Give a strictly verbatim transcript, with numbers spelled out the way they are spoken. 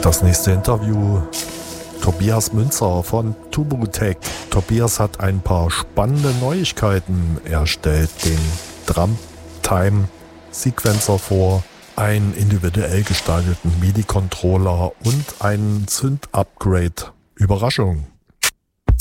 Das nächste Interview, Tobias Münzer von Tubutech. Tobias hat ein paar spannende Neuigkeiten. Er stellt den Drumtime Sequencer vor, einen individuell gestalteten M I D I-Controller und einen Synth-Upgrade. Überraschung!